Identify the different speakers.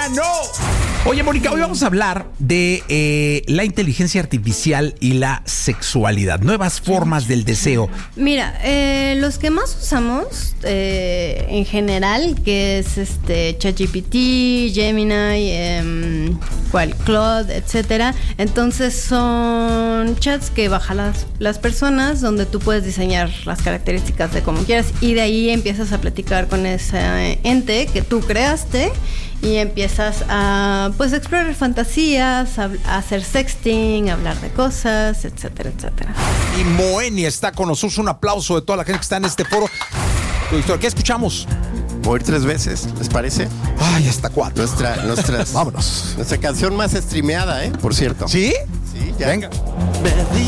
Speaker 1: no. Oye, Mónica, hoy vamos a hablar de la inteligencia artificial y la sexualidad, nuevas formas del deseo.
Speaker 2: Mira, los que más usamos en general, que es ChatGPT, Gemini, Claude, etcétera. Entonces son chats que bajan las personas, donde tú puedes diseñar las características de como quieras, y de ahí empiezas a platicar con ese ente que tú creaste. Y empiezas a explorar fantasías, a hacer sexting, a hablar de cosas, etcétera, etcétera.
Speaker 1: Y Moenia está con nosotros. Un aplauso de toda la gente que está en este foro. ¿Qué escuchamos?
Speaker 3: Morir 3 veces, ¿les parece?
Speaker 1: Ay, hasta 4.
Speaker 3: Vámonos. Nuestra canción más streameada, por cierto.
Speaker 1: ¿Sí?
Speaker 3: Sí, ya.
Speaker 1: Venga.
Speaker 4: Me di